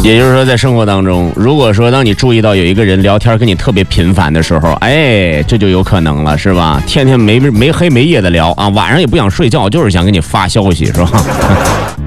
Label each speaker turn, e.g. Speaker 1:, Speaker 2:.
Speaker 1: 也就是说，在生活当中，如果说当你注意到有一个人聊天跟你特别频繁的时候，哎，这就有可能了，是吧？天天没黑没夜的聊啊，晚上也不想睡觉，就是想给你发消息，是吧？